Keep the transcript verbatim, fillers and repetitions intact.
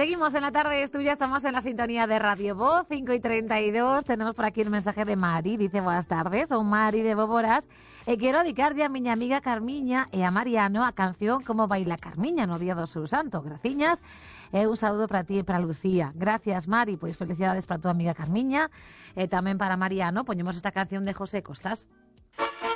Seguimos en la tarde, es tuya, estamos en la sintonía de Radio Voz, cinco y treinta y dos. Tenemos por aquí un mensaje de Mari, dice buenas tardes, son Mari de Boboras. E quero dedicarlle a miña amiga Carmiña e a Mariano a canción Como baila Carmiña no día do seu santo. Graciñas e un saúdo para ti e para Lucía. Gracias, Mari, pois felicidades para tu amiga Carmiña e tamén para Mariano. Poñemos esta canción de José Costas.